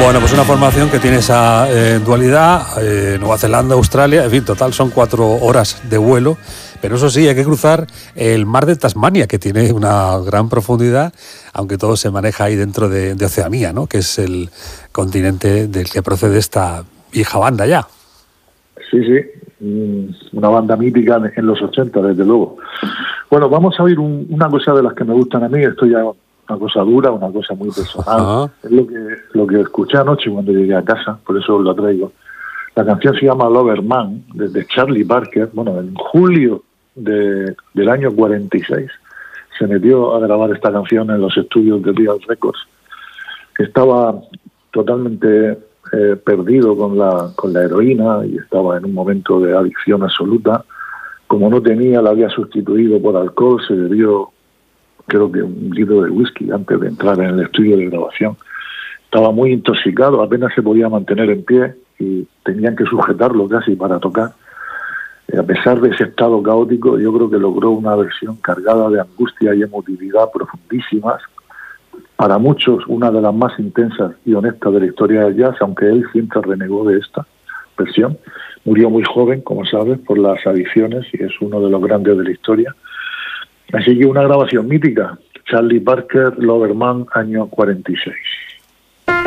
Bueno, pues una formación que tiene esa dualidad, Nueva Zelanda, Australia, en fin, total son 4 horas de vuelo, pero eso sí, hay que cruzar el mar de Tasmania, que tiene una gran profundidad, aunque todo se maneja ahí dentro de Oceanía, ¿no? Que es el continente del que procede esta vieja banda ya. Sí, una banda mítica en los 80, desde luego. Bueno, vamos a oír una cosa de las que me gustan a mí, esto ya una cosa dura, una cosa muy personal. Ajá. Es lo que escuché anoche cuando llegué a casa, por eso lo traigo. La canción se llama Lover Man, de Charlie Parker. Bueno, en julio del año 46 se metió a grabar esta canción en los estudios de Real Records. Estaba totalmente perdido con la heroína y estaba en un momento de adicción absoluta. Como no tenía, la había sustituido por alcohol, se bebió creo que un litro de whisky antes de entrar en el estudio de grabación. Estaba muy intoxicado, apenas se podía mantener en pie y tenían que sujetarlo casi para tocar. A pesar de ese estado caótico, yo creo que logró una versión cargada de angustia y emotividad profundísimas. Para muchos, una de las más intensas y honestas de la historia del jazz, aunque él siempre renegó de esta versión. Murió muy joven, como sabes, por las adicciones y es uno de los grandes de la historia. Así que una grabación mítica, Charlie Parker, Lover Man, año 46.